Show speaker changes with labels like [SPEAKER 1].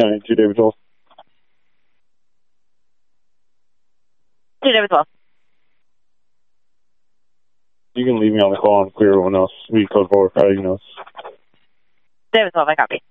[SPEAKER 1] County, 2 David 12.
[SPEAKER 2] 2 David 12.
[SPEAKER 1] You can leave me on the call and clear everyone else. We code 4, you know.
[SPEAKER 2] David 12, I copy.